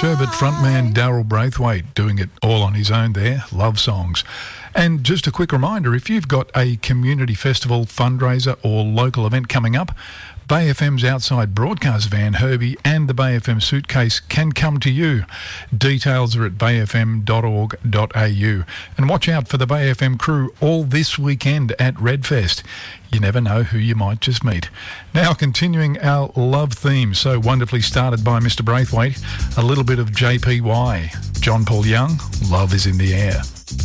Sherbet frontman Daryl Braithwaite doing it all on his own there, love songs. And just a quick reminder, if you've got a community festival, fundraiser or local event coming up, Bay FM's outside broadcast van, Herbie, and the Bay FM suitcase can come to you. Details are at bayfm.org.au. And watch out for the Bay FM crew all this weekend at Redfest. You never know who you might just meet. Now, continuing our love theme, so wonderfully started by Mr. Braithwaite, a little bit of JPY. John Paul Young, Love is in the Air.